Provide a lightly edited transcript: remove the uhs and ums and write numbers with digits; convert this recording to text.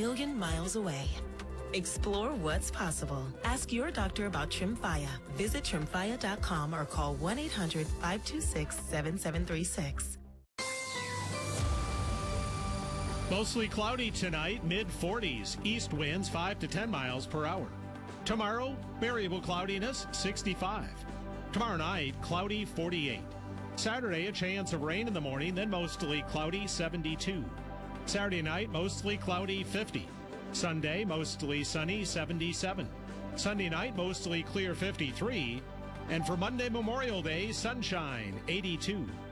million miles away. Explore what's possible. Ask your doctor about Tremfya. Visit Tremfya.com or call 1-800-526-7736. Mostly cloudy tonight, mid-40s. East winds 5 to 10 miles per hour. Tomorrow, variable cloudiness, 65. Tomorrow night, cloudy, 48. Saturday, a chance of rain in the morning, then mostly cloudy, 72. Saturday night, mostly cloudy, 50. Sunday, mostly sunny, 77. Sunday night, mostly clear, 53. And for Monday, Memorial Day, sunshine, 82.